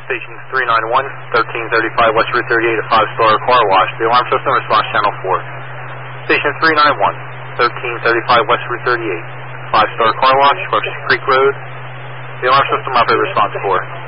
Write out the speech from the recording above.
Station 391, 1335 West Route 38, a 5-star car wash. The alarm system response channel 4. Station 391, 1335 West Route 38, 5-star car wash, Buckshot Creek Road. The alarm system operator response 4.